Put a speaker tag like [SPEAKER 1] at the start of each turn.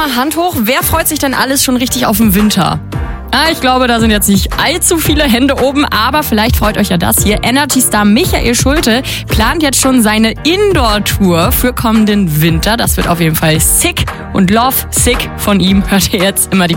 [SPEAKER 1] mal Hand hoch. Wer freut sich denn alles schon richtig auf den Winter? Ich glaube, da sind jetzt nicht allzu viele Hände oben, aber vielleicht freut euch ja das hier. Energy-Star Michael Schulte plant jetzt schon seine Indoor-Tour für kommenden Winter. Das wird auf jeden Fall sick und Love Sick von ihm. Hört ihr jetzt immer die